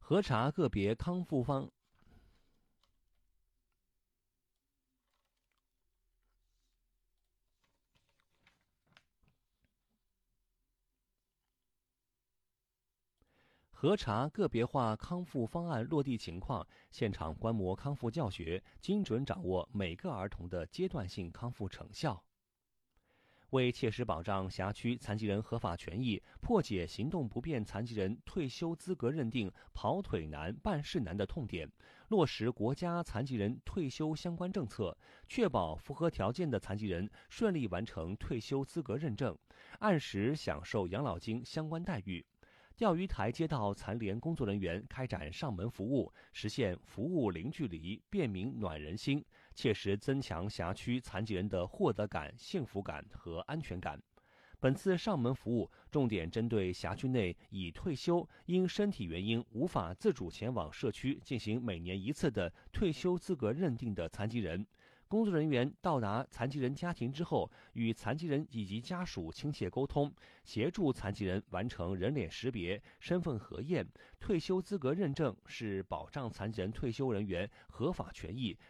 核查个别康复方核查个别化康复方案落地情况，现场观摩康复教学，精准掌握每个儿童的阶段性康复成效。为切实保障辖区残疾人合法权益，破解行动不便残疾人退休资格认定跑腿难、办事难的痛点，落实国家残疾人退休相关政策，确保符合条件的残疾人顺利完成退休资格认证，按时享受养老金相关待遇。钓鱼台街道残联工作人员开展上门服务，实现服务零距离、便民暖人心，切实增强辖区残疾人的获得感、幸福感和安全感。本次上门服务重点针对辖区内已退休、因身体原因无法自主前往社区进行每年一次的退休资格认定的残疾人。工作人员到达残疾人家庭之后，与残疾人以及家属亲切沟通，协助残疾人完成人脸识别、身份核验。退休资格认证是保障残疾人退休人员合法权益、